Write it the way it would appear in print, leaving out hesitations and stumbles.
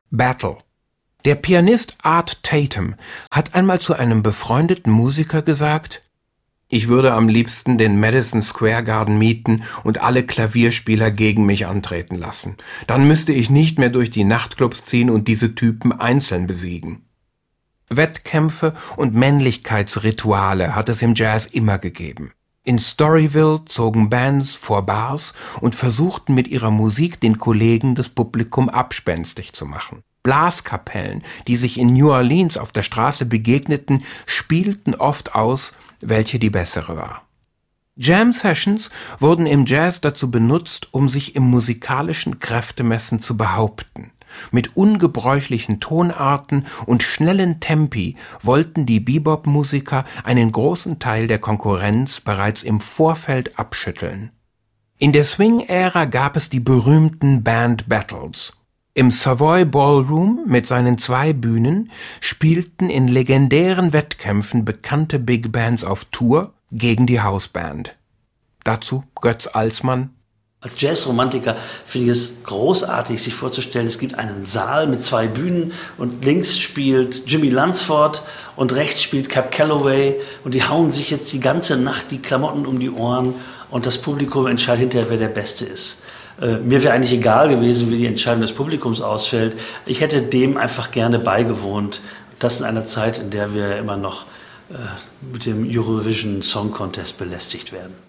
Battle. Der Pianist Art Tatum hat einmal zu einem befreundeten Musiker gesagt: Ich würde am liebsten den Madison Square Garden mieten und alle Klavierspieler gegen mich antreten lassen. Dann müsste ich nicht mehr durch die Nachtclubs ziehen und diese Typen einzeln besiegen. Wettkämpfe und Männlichkeitsrituale hat es im Jazz immer gegeben. In Storyville zogen Bands vor Bars und versuchten mit ihrer Musik den Kollegen das Publikum abspenstig zu machen. Blaskapellen, die sich in New Orleans auf der Straße begegneten, spielten oft aus, welche die bessere war. Jam-Sessions wurden im Jazz dazu benutzt, um sich im musikalischen Kräftemessen zu behaupten. Mit ungebräuchlichen Tonarten und schnellen Tempi wollten die Bebop-Musiker einen großen Teil der Konkurrenz bereits im Vorfeld abschütteln. In der Swing-Ära gab es die berühmten Band-Battles. Im Savoy Ballroom mit seinen 2 Bühnen spielten in legendären Wettkämpfen bekannte Big Bands auf Tour gegen die Hausband. Dazu Götz Alsmann. Als Jazzromantiker finde ich es großartig, sich vorzustellen, es gibt einen Saal mit 2 Bühnen und links spielt Jimmy Lunsford und rechts spielt Cab Calloway und die hauen sich jetzt die ganze Nacht die Klamotten um die Ohren und das Publikum entscheidet hinterher, wer der Beste ist. Mir wäre eigentlich egal gewesen, wie die Entscheidung des Publikums ausfällt. Ich hätte dem einfach gerne beigewohnt. Das in einer Zeit, in der wir immer noch mit dem Eurovision Song Contest belästigt werden.